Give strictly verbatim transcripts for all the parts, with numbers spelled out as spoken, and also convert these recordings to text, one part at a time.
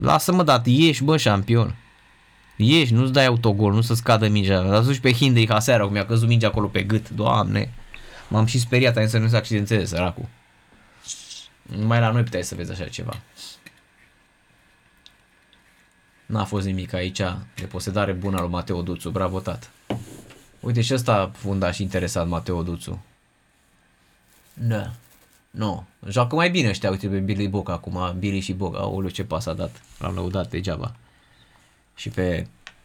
Lasă-mă, dat, ieși, bă, șampion. Ieși, nu-ți dai autogol, nu să-ți cadă mingea. L-a dus pe Hindrich aseară, cum mi-a căzut mingea acolo pe gât. Doamne, m-am și speriat, am să nu se accidenteze, săracul. Numai la noi puteai să vezi așa ceva. N-a fost nimic aici de posedare bună lui Mateo Duțu, bravo tată. Uite și ăsta fundaș interesat, Mateo Duțu. Da. Nu. Joacă mai bine ăștia, uite pe Billy Boc acum, Billy și Boc. Aoleu, ce pas a dat. L-am lăudat degeaba. Și pe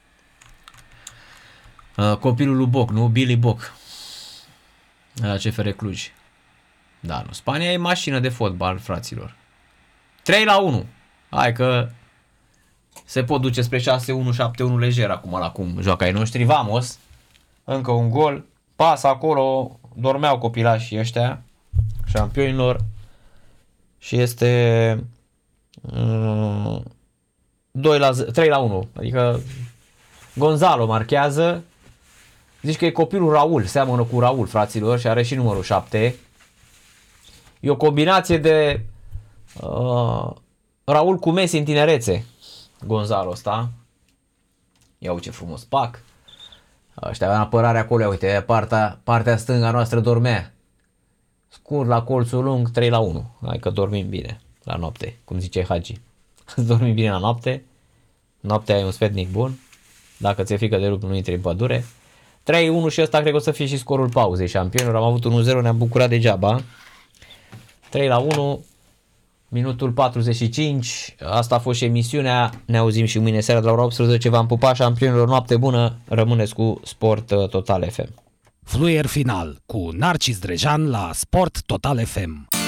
uh, copilul lui Boc, nu? Billy Boc. La C F R Cluj. Da, nu. Spania e mașină de fotbal, fraților. trei la unu. Hai că se pot duce spre șase unu, șapte unu lejer acum la cum joacă ai noștri. Vamos. Încă un gol. Pas acolo. Dormeau copilașii ăștia. Șampionilor. Și este uh, doi la trei la unu. Adică Gonzalo marchează. Zici că e copilul Raul. Seamănă cu Raul, fraților. Și are și numărul șapte. E o combinație de uh, Raul cu Messi în tinerețe. Gonzalo ăsta. Ia uite ce frumos pac. Ăștia avea în apărare acolo. Uite, partea, partea stângă noastră dormea. Scurt la colțul lung, trei la unu. Hai că dormim bine la noapte, cum zice Hagi. Dormim bine la noapte. Noaptea e un sfetnic bun. Dacă ți-e frică de lucru, nu intri în pădure. trei unu și ăsta cred că o să fie și scorul pauzei șampionilor. Am avut unu zero, ne-am bucurat degeaba. trei la unu. Minutul patruzeci și cinci. Asta a fost și emisiunea. Ne auzim și mâine seara de la ora optsprezece. V-am pupat, șampionilor, noapte bună. Rămâneți cu Sport Total F M. Fluier final cu Narcis Drejan la Sport Total F M.